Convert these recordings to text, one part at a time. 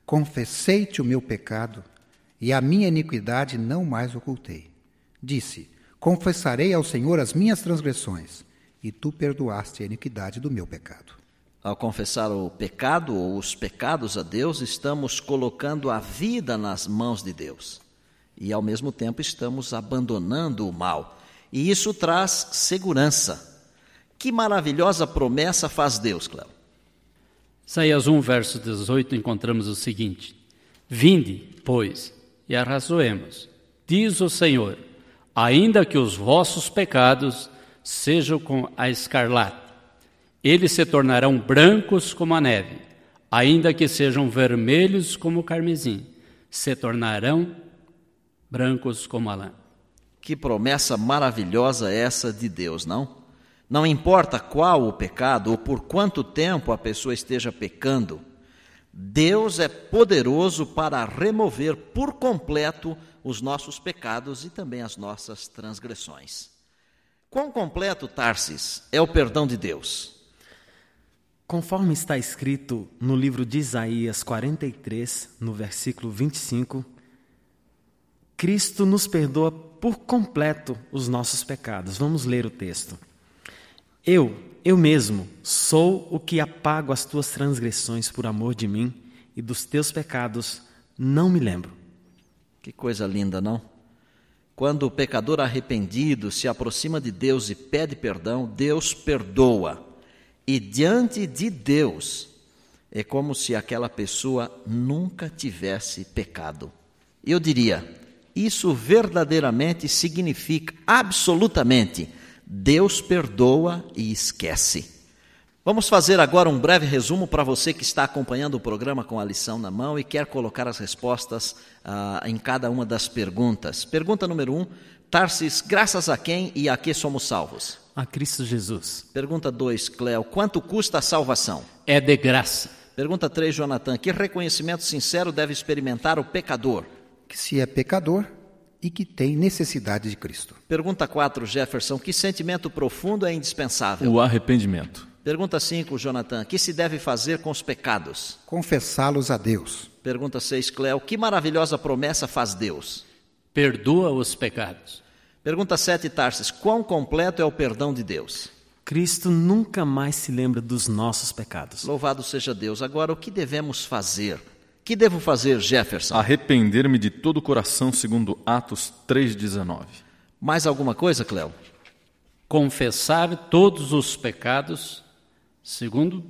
confessei-te o meu pecado, e a minha iniquidade não mais ocultei. Disse, confessarei ao Senhor as minhas transgressões, e tu perdoaste a iniquidade do meu pecado. Ao confessar o pecado ou os pecados a Deus, estamos colocando a vida nas mãos de Deus. E ao mesmo tempo estamos abandonando o mal. E isso traz segurança. Que maravilhosa promessa faz Deus, Cléo. Isaías 1, verso 18, encontramos o seguinte: Vinde, pois, e arrazoemos, diz o Senhor, ainda que os vossos pecados sejam como a escarlate, eles se tornarão brancos como a neve, ainda que sejam vermelhos como o carmesim, se tornarão brancos como a lã. Que promessa maravilhosa essa de Deus, não? Não importa qual o pecado ou por quanto tempo a pessoa esteja pecando, Deus é poderoso para remover por completo os nossos pecados e também as nossas transgressões. Quão completo, Tarsis, é o perdão de Deus? Conforme está escrito no livro de Isaías 43, no versículo 25, Cristo nos perdoa por completo os nossos pecados. Vamos ler o texto. Eu mesmo sou o que apago as tuas transgressões por amor de mim, e dos teus pecados não me lembro. Que coisa linda, não? Quando o pecador arrependido se aproxima de Deus e pede perdão, Deus perdoa. E diante de Deus, é como se aquela pessoa nunca tivesse pecado. Eu diria, isso verdadeiramente significa absolutamente: Deus perdoa e esquece. Vamos fazer agora um breve resumo para você que está acompanhando o programa com a lição na mão e quer colocar as respostas em cada uma das perguntas. Pergunta número 1, Tarsis, graças a quem e a que somos salvos? A Cristo Jesus. Pergunta 2, Cléo, quanto custa a salvação? É de graça. Pergunta 3, Jonathan, que reconhecimento sincero deve experimentar o pecador? Que se é pecador e que tem necessidade de Cristo. Pergunta 4, Jefferson, que sentimento profundo é indispensável? O arrependimento. Pergunta 5, Jonathan, que se deve fazer com os pecados? Confessá-los a Deus. Pergunta 6, Cléo, que maravilhosa promessa faz Deus? Perdoa os pecados. Pergunta 7, Tarsis, quão completo é o perdão de Deus? Cristo nunca mais se lembra dos nossos pecados. Louvado seja Deus. Agora, o que devemos fazer? O que devo fazer, Jefferson? Arrepender-me de todo o coração, segundo Atos 3,19. Mais alguma coisa, Cléo? Confessar todos os pecados, segundo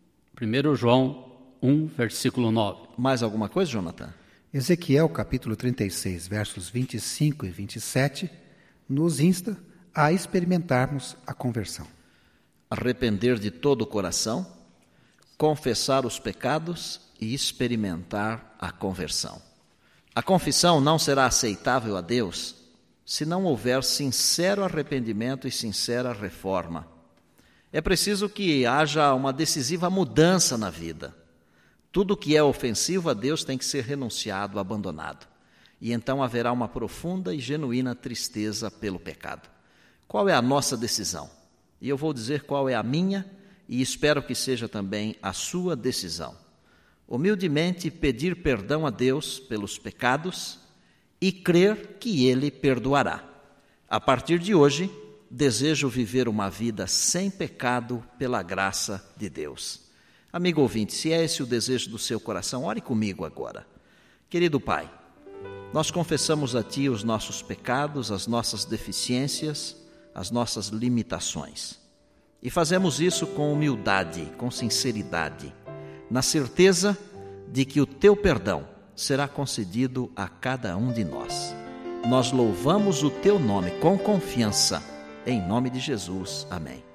1 João 1, versículo 9. Mais alguma coisa, Jonathan? Ezequiel, capítulo 36, versos 25 e 27, nos insta a experimentarmos a conversão. Arrepender de todo o coração, confessar os pecados e experimentar a conversão. A confissão não será aceitável a Deus se não houver sincero arrependimento e sincera reforma. É preciso que haja uma decisiva mudança na vida. Tudo que é ofensivo a Deus tem que ser renunciado, abandonado. E então haverá uma profunda e genuína tristeza pelo pecado. Qual é a nossa decisão? E eu vou dizer qual é a minha e espero que seja também a sua decisão. Humildemente pedir perdão a Deus pelos pecados e crer que Ele perdoará. A partir de hoje, desejo viver uma vida sem pecado pela graça de Deus. Amigo ouvinte, se é esse o desejo do seu coração, ore comigo agora. Querido Pai, nós confessamos a Ti os nossos pecados, as nossas deficiências, as nossas limitações. E fazemos isso com humildade, com sinceridade, na certeza de que o Teu perdão será concedido a cada um de nós. Nós louvamos o Teu nome com confiança. Em nome de Jesus. Amém.